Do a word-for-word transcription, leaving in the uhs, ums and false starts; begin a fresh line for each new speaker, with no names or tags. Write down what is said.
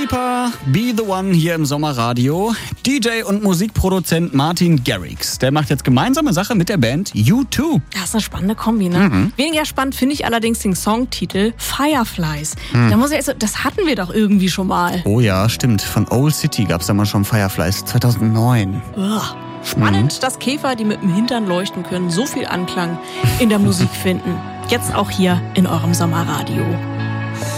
Shaper, Be the One hier im Sommerradio. D J und Musikproduzent Martin Garrix, der macht jetzt gemeinsame Sache mit der Band U zwei.
Das ist eine spannende Kombi, ne?
Mhm.
Weniger spannend finde ich allerdings den Songtitel Fireflies. Mhm. Da muss ich also, das hatten wir doch irgendwie schon mal.
Oh ja, stimmt. Von Old City gab's da mal schon Fireflies, zweitausendneun.
Uah. Spannend, mhm. dass Käfer, die mit dem Hintern leuchten können, so viel Anklang in der Musik finden. Jetzt auch hier in eurem Sommerradio.